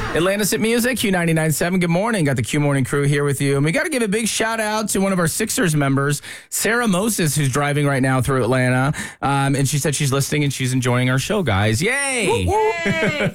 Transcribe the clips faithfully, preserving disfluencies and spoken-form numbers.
Atlantis at Music, Q ninety-nine point seven. Good morning. Got the Q Morning crew here with you. And we got to give a big shout out to one of our Sixers members, Sarah Moses, who's driving right now through Atlanta. Um, and she said she's listening and she's enjoying our show, guys. Yay! Yay!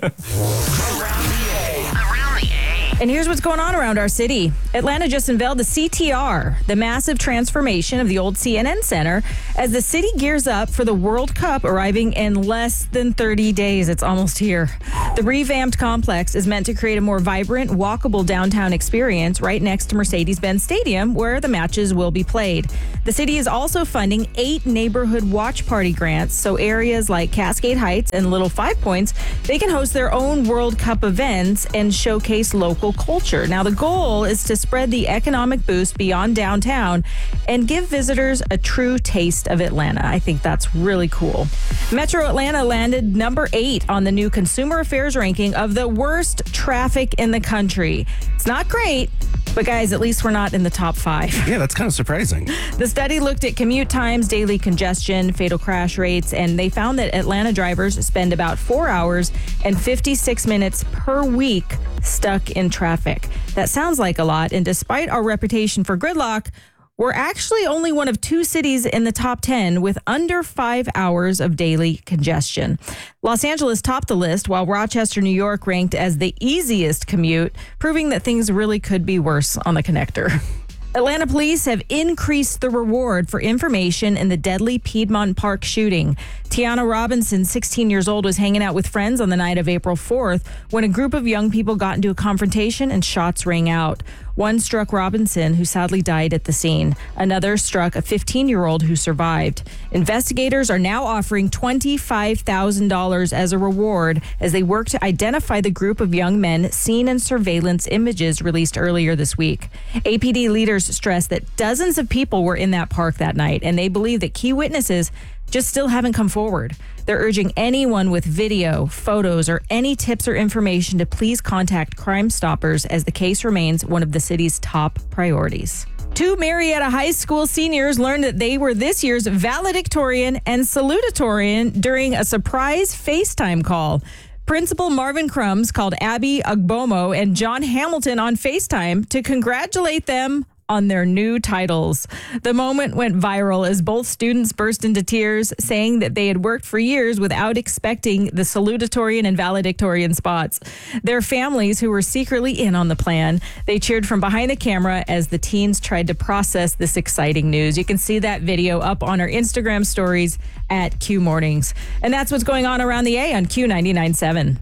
And here's what's going on around our city. Atlanta just unveiled the C T R, the massive transformation of the old C N N Center, as the city gears up for the World Cup arriving in less than thirty days. It's almost here. The revamped complex is meant to create a more vibrant, walkable downtown experience right next to Mercedes-Benz Stadium, where the matches will be played. The city is also funding eight neighborhood watch party grants, so areas like Cascade Heights and Little Five Points, they can host their own World Cup events and showcase local culture. Now, the goal is to spread the economic boost beyond downtown and give visitors a true taste of Atlanta. I think that's really cool. Metro Atlanta landed number eight on the new Consumer Affairs ranking of the worst traffic in the country. It's not great, but guys, at least we're not in the top five. Yeah, that's kind of surprising. The study looked at commute times, daily congestion, fatal crash rates, and they found that Atlanta drivers spend about four hours and fifty-six minutes per week stuck in traffic. That sounds like a lot, and despite our reputation for gridlock, we're actually only one of two cities in the top ten with under five hours of daily congestion. Los Angeles topped the list, while Rochester, New York ranked as the easiest commute, proving that things really could be worse on the connector. Atlanta police have increased the reward for information in the deadly Piedmont Park shooting. Tiana Robinson, sixteen years old, was hanging out with friends on the night of April fourth when a group of young people got into a confrontation and shots rang out. One struck Robinson, who sadly died at the scene. Another struck a fifteen-year-old who survived. Investigators are now offering twenty-five thousand dollars as a reward as they work to identify the group of young men seen in surveillance images released earlier this week. A P D leaders stress that dozens of people were in that park that night, and they believe that key witnesses just still haven't come forward. They're urging anyone with video, photos, or any tips or information to please contact Crime Stoppers, as the case remains one of the city's top priorities. Two Marietta High School seniors learned that they were this year's valedictorian and salutatorian during a surprise FaceTime call. Principal Marvin Crumbs called Abby Ugbomo and John Hamilton on FaceTime to congratulate them on their new titles. The moment went viral as both students burst into tears, saying that they had worked for years without expecting the salutatorian and valedictorian spots. Their families, who were secretly in on the plan, they cheered from behind the camera as the teens tried to process this exciting news. You can see that video up on our Instagram stories at Q Mornings. And that's what's going on around the A on Q ninety-nine point seven.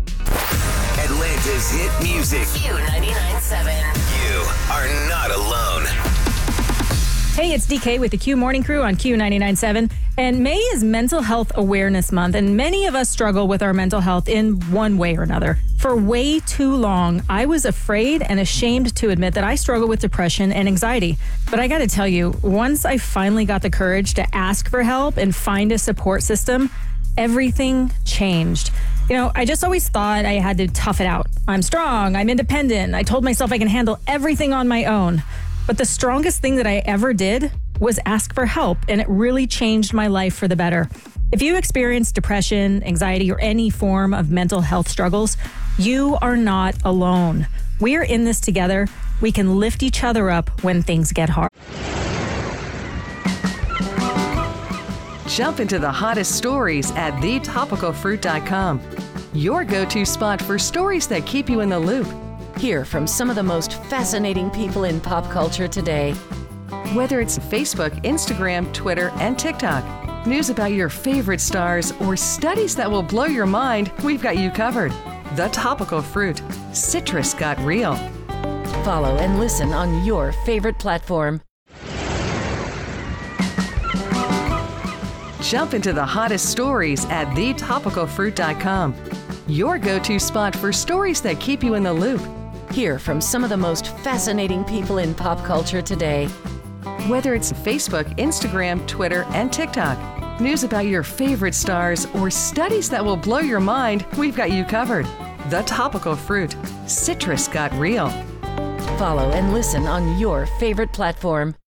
Atlanta's hit music. Q ninety-nine point seven. You are not alone. Hey, it's D K with the Q Morning Crew on Q ninety-nine point seven. And May is Mental Health Awareness Month, and many of us struggle with our mental health in one way or another. For way too long, I was afraid and ashamed to admit that I struggle with depression and anxiety. But I got to tell you, once I finally got the courage to ask for help and find a support system, everything changed. You know, I just always thought I had to tough it out. I'm strong, I'm independent. I told myself I can handle everything on my own. But the strongest thing that I ever did was ask for help, and it really changed my life for the better. If you experience depression, anxiety, or any form of mental health struggles, you are not alone. We are in this together. We can lift each other up when things get hard. Jump into the hottest stories at the topical fruit dot com. Your go-to spot for stories that keep you in the loop. Hear from some of the most fascinating people in pop culture today. Whether it's Facebook, Instagram, Twitter, and TikTok, news about your favorite stars, or studies that will blow your mind, we've got you covered. The Topical Fruit. Citrus got real. Follow and listen on your favorite platform. Jump into the hottest stories at the topical fruit dot com. Your go-to spot for stories that keep you in the loop. Hear from some of the most fascinating people in pop culture today. Whether it's Facebook, Instagram, Twitter, and TikTok, news about your favorite stars, or studies that will blow your mind, we've got you covered. The Topical Fruit. Citrus got real. Follow and listen on your favorite platform.